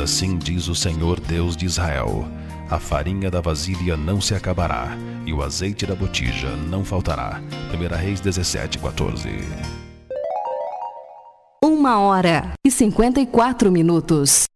assim diz o Senhor Deus de Israel: a farinha da vasilha não se acabará, e o azeite da botija não faltará. 1 Reis 17:14. 1h54.